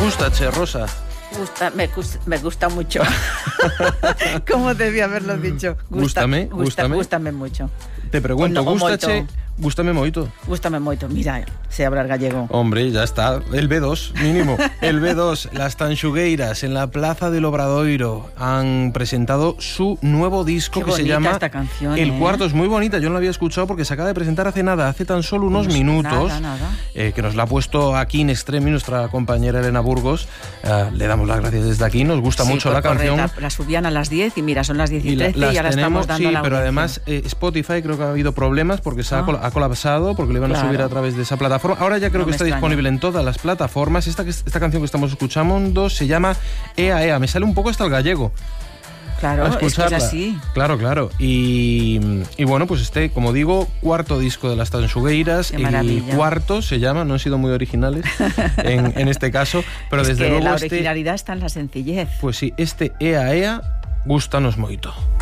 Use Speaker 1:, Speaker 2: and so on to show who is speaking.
Speaker 1: Gústache, Rosa.
Speaker 2: Me gusta mucho. ¿Cómo debía haberlo dicho?
Speaker 1: Gústame
Speaker 2: mucho.
Speaker 1: Te pregunto, gústache, gústame moito.
Speaker 2: Gústame moito, mira, sé hablar gallego.
Speaker 1: Hombre, ya está, el B2, mínimo. El B2, las Tanxugueiras, en la Plaza del Obradoiro, han presentado su nuevo disco.
Speaker 2: Qué
Speaker 1: que se llama
Speaker 2: esta canción,
Speaker 1: El Cuarto. Es muy bonita, yo no la había escuchado porque se acaba de presentar hace tan solo unos minutos.
Speaker 2: Nada.
Speaker 1: Que nos la ha puesto aquí in extremis nuestra compañera Elena Burgos. Le damos las gracias desde aquí, nos gusta mucho la canción.
Speaker 2: La subían a las 10 y mira, son las 10 y 13 y ahora estamos dando la audiencia.
Speaker 1: Pero además Spotify creo que ha habido problemas porque se ha colapsado, porque lo iban a subir a través de esa plataforma. Ahora ya creo que está disponible en todas las plataformas. Esta canción que estamos escuchando se llama Ea Ea. Me sale un poco hasta el gallego.
Speaker 2: Claro, es que es así.
Speaker 1: Claro. Y bueno, pues como digo, cuarto disco de las Tanxugueiras. El cuarto se llama, no han sido muy originales en este caso, pero desde luego
Speaker 2: la originalidad está en la sencillez.
Speaker 1: Pues sí, Ea Ea, gústanos moito.